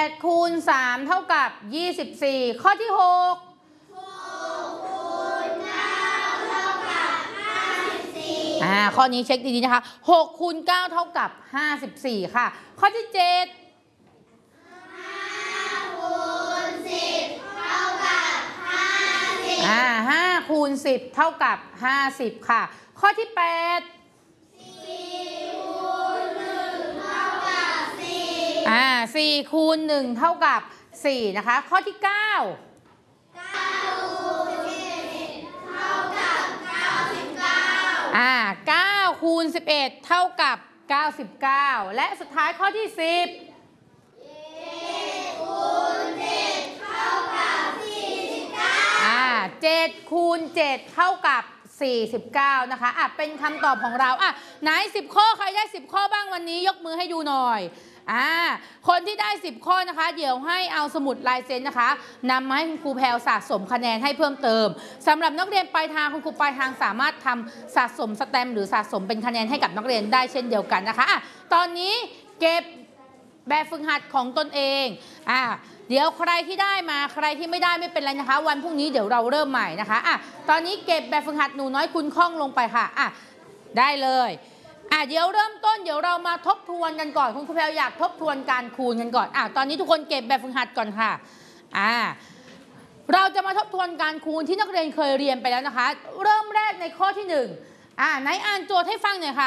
8 คูณ 3 เท่ากับ 24 ข้อที่ 6 6 คูณ 9 เท่ากับ 54 ข้อนี้เช็คดีๆนะคะ6 คูณ 9 เท่ากับ 54 ค่ะข้อที่ 7 5 คูณ 10 เท่ากับ50 5 คูณ 10 เท่ากับ 50 ค่ะข้อที่ 8 4 คูณ 1 เท่ากับ 4 คูณ 1 เท่ากับ 4 นะคะข้อที่ 9 9 คูณ 11 เท่ากับ 99 9 คูณ 11 เท่ากับ 99 และสุดท้ายข้อที่ 10 7 คูณ 7 เท่ากับ 49 7 คูณ 7 เท่ากับ 49 นะคะเป็นคำตอบของเราไหน10 ข้อใครได้ 10 ข้อบ้างวันนี้ยกมือให้ดูหน่อยคนที่ได้ 10 ข้อนะคะเดี๋ยวให้เอาสมุดลายเซ็นนะคะนำมาให้คุณครูแพรวสะสมคะแนนให้เพิ่มเติมสำหรับนักเรียนปลายทางคุณครูปลายทางสามารถทำสะสมสแตมป์หรือสะสมเป็นคะแนนให้กับนักเรียนได้เช่นเดียวกันนะคะตอนนี้เก็บแบบฝึกหัดของตนเองเดี๋ยวใครที่ได้มาใครที่ไม่ได้ไม่เป็นไรนะคะวันพรุ่งนี้เดี๋ยวเราเริ่มใหม่นะคะตอนนี้เก็บแบบฝึกหัดหนูน้อยคุณคล่องลงไปค่ะได้เลยเดี๋ยวเริ่มต้นเดี๋ยวเรามาทบทวนกันก่อนคุณครูแพรวอยากทบทวนการคูณกันก่อนตอนนี้ทุกคนเก็บแบบฝึกหัดก่อนค่ะเราจะมาทบทวนการคูณที่นักเรียนเคยเรียนไปแล้วนะคะเริ่มแรกในข้อที่1ไหนอ่านโจทย์ให้ฟังหน่อยค่ะ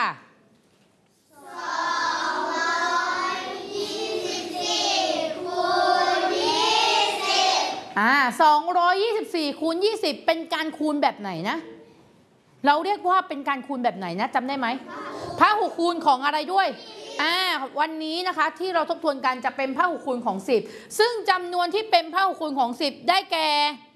224 คูณ 20เป็นการคูณแบบไหนนะเราเรียกว่าเป็นการคูณแบบไหนนะจำได้ไหมพหุคูณของอะไรด้วยวันนี้นะคะที่เราทบทวนกันจะเป็นพหุคูณของ10ซึ่งจำนวนที่เป็นพหุคูณของ10ได้แก่